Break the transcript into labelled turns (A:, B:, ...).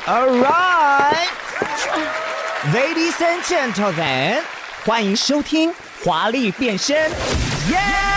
A: All right, ladies and gentlemen，欢迎收听华丽变身，耶！